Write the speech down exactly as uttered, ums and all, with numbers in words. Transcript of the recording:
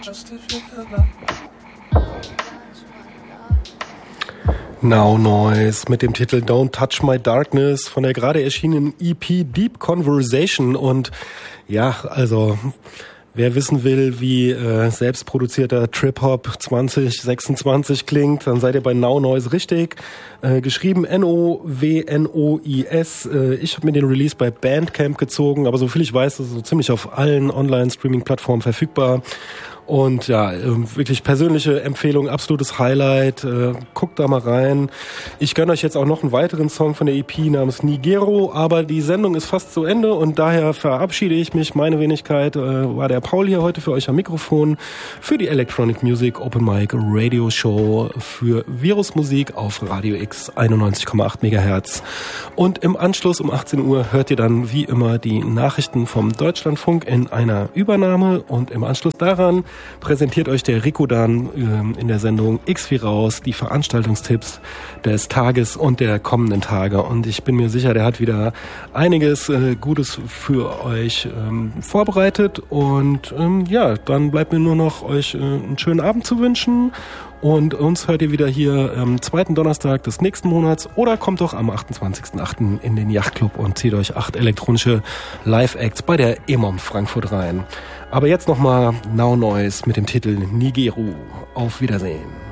Now Noise mit dem Titel Don't Touch My Darkness von der gerade erschienenen E P Deep Conversation. Und ja, also wer wissen will, wie äh, selbstproduzierter Trip-Hop zwanzig sechsundzwanzig klingt, dann seid ihr bei Now Noise richtig. Äh, geschrieben N O W N O I S. Äh, ich habe mir den Release bei Bandcamp gezogen, aber soviel ich weiß, ist es so ziemlich auf allen Online-Streaming-Plattformen verfügbar. Und ja, wirklich persönliche Empfehlung, absolutes Highlight. Äh, guckt da mal rein. Ich gönne euch jetzt auch noch einen weiteren Song von der E P namens Nigero, aber die Sendung ist fast zu Ende und daher verabschiede ich mich. Meine Wenigkeit äh, war der Paul hier heute für euch am Mikrofon für die Electronic Music Open Mic Radio Show für Virusmusik auf Radio X einundneunzig Komma acht Megahertz. Und im Anschluss um achtzehn Uhr hört ihr dann wie immer die Nachrichten vom Deutschlandfunk in einer Übernahme und im Anschluss daran präsentiert euch der Rico dann äh, in der Sendung X wie raus die Veranstaltungstipps des Tages und der kommenden Tage. Und ich bin mir sicher, der hat wieder einiges äh, Gutes für euch ähm, vorbereitet. Und ähm, ja, dann bleibt mir nur noch euch äh, einen schönen Abend zu wünschen. Und uns hört ihr wieder hier am zweiten Donnerstag des nächsten Monats oder kommt doch am achtundzwanzigsten achten in den Yachtclub und zieht euch acht elektronische Live-Acts bei der E M O M Frankfurt rein. Aber jetzt nochmal Now Noise mit dem Titel Nigero. Auf Wiedersehen.